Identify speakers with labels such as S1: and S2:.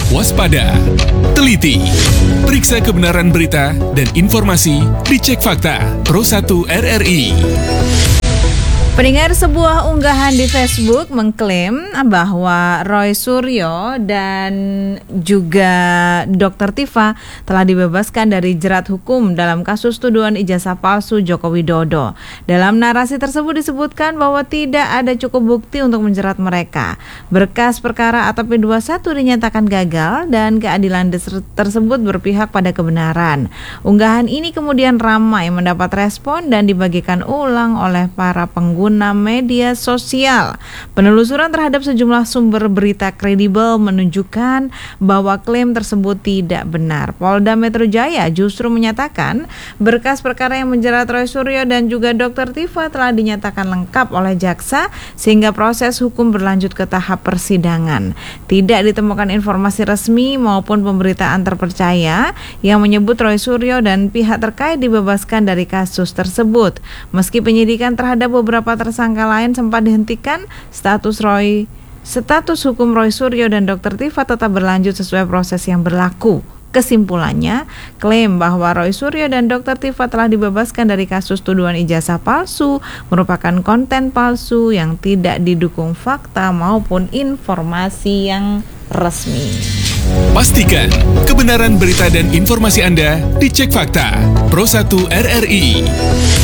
S1: waspada, teliti, periksa kebenaran berita dan informasi di Cek Fakta Pro 1 RRI.
S2: Pendengar, sebuah unggahan di Facebook mengklaim bahwa Roy Suryo dan juga Dr. Tifa telah dibebaskan dari jerat hukum dalam kasus tuduhan ijazah palsu Joko Widodo. Dalam narasi tersebut disebutkan bahwa tidak ada cukup bukti untuk menjerat mereka. Berkas perkara atau P21 dinyatakan gagal dan keadilan tersebut berpihak pada kebenaran. Unggahan ini kemudian ramai mendapat respon dan dibagikan ulang oleh para pengguna media sosial. Penelusuran terhadap sejumlah sumber berita kredibel menunjukkan bahwa klaim tersebut tidak benar. Polda Metro Jaya justru menyatakan berkas perkara yang menjerat Roy Suryo dan juga Dr. Tifa telah dinyatakan lengkap oleh jaksa sehingga proses hukum berlanjut ke tahap persidangan. Tidak ditemukan informasi resmi maupun pemberitaan terpercaya yang menyebut Roy Suryo dan pihak terkait dibebaskan dari kasus tersebut. Meski penyidikan terhadap beberapa tersangka lain sempat dihentikan, status hukum Roy Suryo dan Dr. Tifa tetap berlanjut sesuai proses yang berlaku. Kesimpulannya, klaim bahwa Roy Suryo dan Dr. Tifa telah dibebaskan dari kasus tuduhan ijazah palsu merupakan konten palsu yang tidak didukung fakta maupun informasi yang resmi.
S1: Pastikan kebenaran berita dan informasi Anda di Cek Fakta Pro 1 RRI.